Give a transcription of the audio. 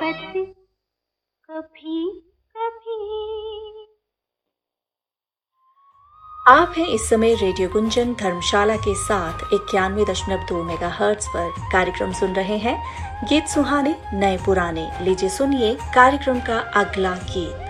मोहब्बत कभी कभी। आप हैं इस समय रेडियो गुंजन धर्मशाला के साथ 91.2 मेगाहर्ट्ज पर कार्यक्रम सुन रहे हैं। गीत सुहाने नए पुराने। लीजिए सुनिए कार्यक्रम का अगला गीत।